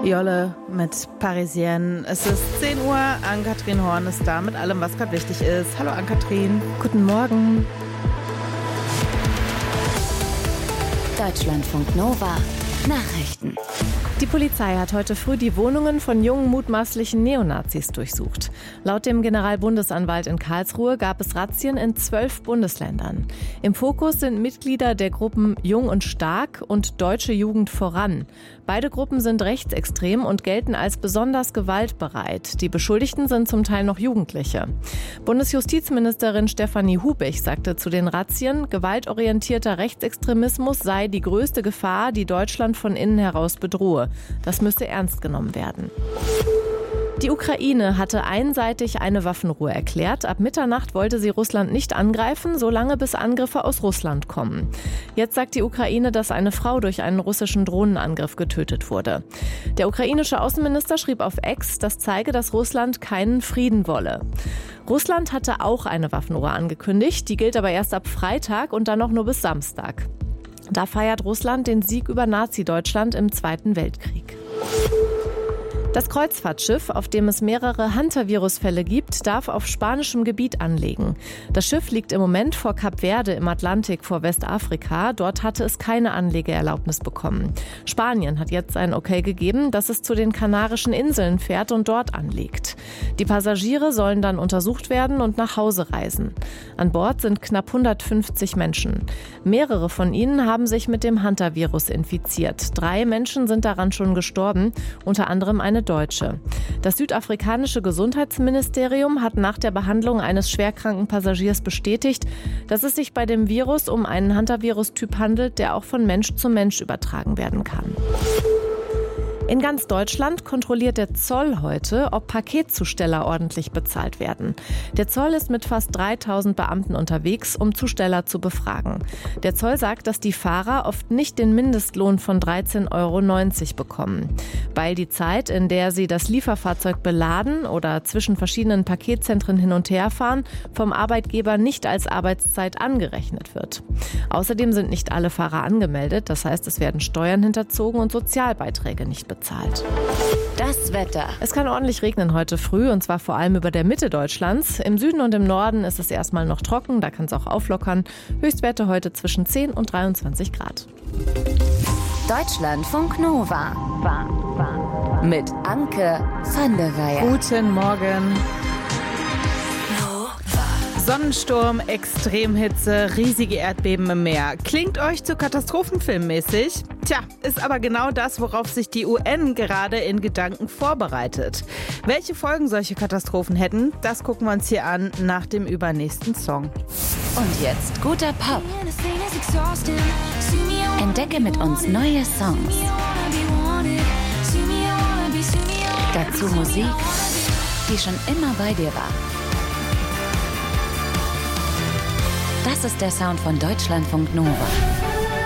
Jolle mit Parisienne. Es ist 10 Uhr, Ann-Kathrin Horn ist da mit allem, was gerade wichtig ist. Hallo Ann-Kathrin. Guten Morgen. Deutschlandfunk Nova. Nachrichten. Die Polizei hat heute früh die Wohnungen von jungen mutmaßlichen Neonazis durchsucht. Laut dem Generalbundesanwalt in Karlsruhe gab es Razzien in 12 Bundesländern. Im Fokus sind Mitglieder der Gruppen Jung und Stark und Deutsche Jugend voran. Beide Gruppen sind rechtsextrem und gelten als besonders gewaltbereit. Die Beschuldigten sind zum Teil noch Jugendliche. Bundesjustizministerin Stefanie Hubich sagte zu den Razzien, gewaltorientierter Rechtsextremismus sei die größte Gefahr, die Deutschland von innen heraus bedrohe. Das müsse ernst genommen werden. Die Ukraine hatte einseitig eine Waffenruhe erklärt. Ab Mitternacht wollte sie Russland nicht angreifen, solange bis Angriffe aus Russland kommen. Jetzt sagt die Ukraine, dass eine Frau durch einen russischen Drohnenangriff getötet wurde. Der ukrainische Außenminister schrieb auf X, das zeige, dass Russland keinen Frieden wolle. Russland hatte auch eine Waffenruhe angekündigt, die gilt aber erst ab Freitag und dann noch nur bis Samstag. Da feiert Russland den Sieg über Nazi-Deutschland im Zweiten Weltkrieg. Das Kreuzfahrtschiff, auf dem es mehrere Hantavirus-Fälle gibt, darf auf spanischem Gebiet anlegen. Das Schiff liegt im Moment vor Kap Verde im Atlantik vor Westafrika. Dort hatte es keine Anlegeerlaubnis bekommen. Spanien hat jetzt ein Okay gegeben, dass es zu den Kanarischen Inseln fährt und dort anlegt. Die Passagiere sollen dann untersucht werden und nach Hause reisen. An Bord sind knapp 150 Menschen. Mehrere von ihnen haben sich mit dem Hantavirus infiziert. 3 Menschen sind daran schon gestorben, unter anderem eine Deutsche. Das südafrikanische Gesundheitsministerium hat nach der Behandlung eines schwerkranken Passagiers bestätigt, dass es sich bei dem Virus um einen Hantavirus-Typ handelt, der auch von Mensch zu Mensch übertragen werden kann. In ganz Deutschland kontrolliert der Zoll heute, ob Paketzusteller ordentlich bezahlt werden. Der Zoll ist mit fast 3000 Beamten unterwegs, um Zusteller zu befragen. Der Zoll sagt, dass die Fahrer oft nicht den Mindestlohn von 13,90 € bekommen, weil die Zeit, in der sie das Lieferfahrzeug beladen oder zwischen verschiedenen Paketzentren hin und her fahren, vom Arbeitgeber nicht als Arbeitszeit angerechnet wird. Außerdem sind nicht alle Fahrer angemeldet, das heißt, es werden Steuern hinterzogen und Sozialbeiträge nicht bezahlt. Das Wetter. Es kann ordentlich regnen heute früh und zwar vor allem über der Mitte Deutschlands. Im Süden und im Norden ist es erstmal noch trocken, da kann es auch auflockern. Höchstwerte heute zwischen 10 und 23 Grad. Deutschlandfunk Nova. Mit Anke van der Weyer. Guten Morgen. Sonnensturm, Extremhitze, riesige Erdbeben im Meer. Klingt euch zu katastrophenfilmmäßig? Tja, ist aber genau das, worauf sich die UN gerade in Gedanken vorbereitet. Welche Folgen solche Katastrophen hätten, das gucken wir uns hier an nach dem übernächsten Song. Und jetzt guter Pop. Entdecke mit uns neue Songs. Dazu Musik, die schon immer bei dir war. Das ist der Sound von Deutschlandfunk Nova.